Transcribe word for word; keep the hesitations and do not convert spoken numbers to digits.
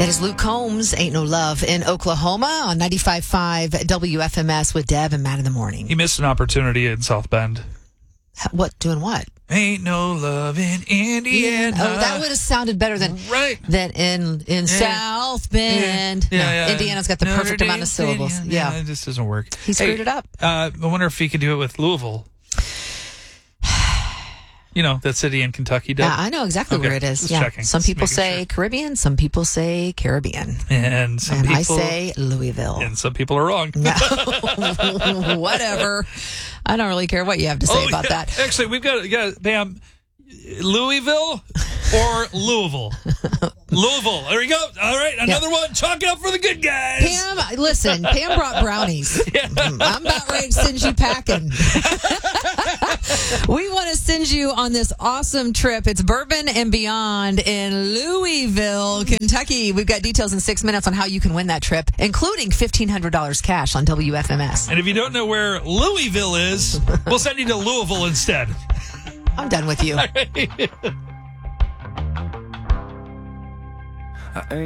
That is Luke Combs, Ain't No Love in Oklahoma on ninety-five point five W F M S with Deb and Matt in the morning. He missed an opportunity in South Bend. What? Doing what? Ain't no love in Indiana. Oh, that would have sounded better than right. than in in Yeah. South Bend. Yeah, No, yeah. Indiana's got the Notre perfect Dame amount of syllables. Stadium. Yeah. yeah, it just doesn't work. He screwed it up. Uh, I wonder if he could do it with Louisville. You know, that city in Kentucky does. Yeah, I know exactly Okay, where it is. just Yeah. checking, Some just people making say sure. Caribbean, some people say Caribbean. And some and people I say Louisville. and some people are wrong. No. Whatever. I don't really care what you have to say Oh, about yeah. that. Actually, we've got, yeah, Pam, Louisville or Louisville? Louisville. There we go. All right, another Yeah. one. Chalk it up for the good guys. Pam, listen, Pam brought brownies. I'm about ready to send you packing. We want to send you on this awesome trip. It's Bourbon and Beyond in Louisville, Kentucky. We've got details in six minutes on how you can win that trip, including fifteen hundred dollars cash on W F M S. And if you don't know where Louisville is, we'll send you to Louisville instead. I'm done with you.